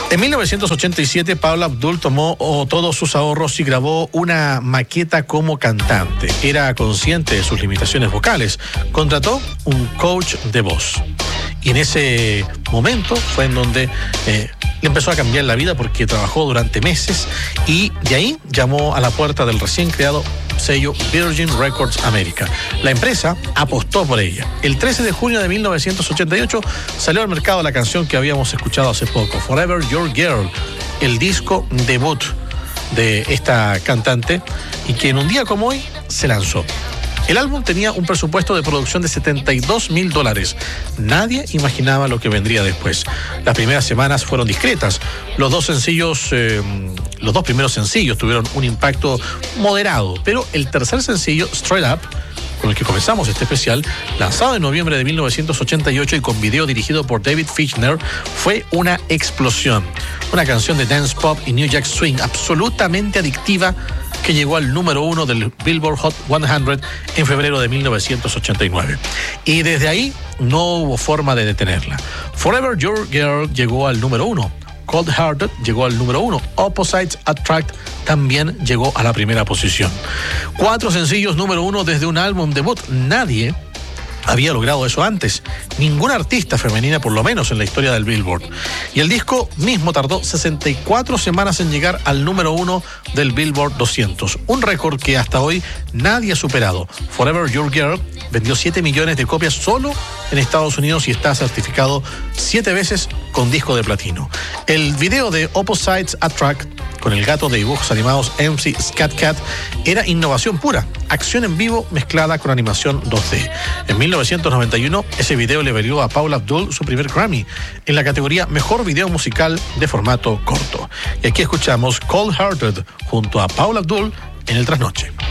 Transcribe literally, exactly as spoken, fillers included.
En mil novecientos ochenta y siete, Paula Abdul tomó oh, todos sus ahorros y grabó una maqueta como cantante. Era consciente de sus limitaciones vocales. Contrató un coach de voz. Y en ese momento fue en donde eh, le empezó a cambiar la vida, porque trabajó durante meses y de ahí llamó a la puerta del recién creado sello Virgin Records América. La empresa apostó por ella. El trece de junio de mil novecientos ochenta y ocho salió al mercado la canción que habíamos escuchado hace poco, Forever Your Girl, el disco debut de esta cantante, y que en un día como hoy se lanzó. El álbum tenía un presupuesto de producción de setenta y dos mil dólares. Nadie imaginaba lo que vendría después. Las primeras semanas fueron discretas. Los dos sencillos, eh, los dos primeros sencillos tuvieron un impacto moderado, pero el tercer sencillo, Straight Up, con el que comenzamos este especial, lanzado en noviembre de mil novecientos ochenta y ocho y con video dirigido por David Fichtner, fue una explosión. Una canción de dance pop y New Jack Swing absolutamente adictiva, que llegó al número uno del Billboard Hot cien en febrero de mil novecientos ochenta y nueve. Y desde ahí no hubo forma de detenerla. Forever Your Girl llegó al número uno. Cold Hearted llegó al número uno. Opposites Attract también llegó a la primera posición. Cuatro sencillos número uno desde un álbum debut. Nadie había logrado eso antes. Ninguna artista femenina, por lo menos en la historia del Billboard. Y el disco mismo tardó sesenta y cuatro semanas en llegar al número uno del Billboard doscientos. Un récord que hasta hoy nadie ha superado. Forever Your Girl vendió siete millones de copias solo en Estados Unidos y está certificado siete veces con disco de platino. El video de Opposites Attract, con el gato de dibujos animados M C Scat Cat, era innovación pura, acción en vivo mezclada con animación dos D. En mil novecientos noventa y uno, ese video le valió a Paula Abdul su primer Grammy en la categoría Mejor Video Musical de formato corto. Y aquí escuchamos Cold Hearted junto a Paula Abdul en el Trasnoche.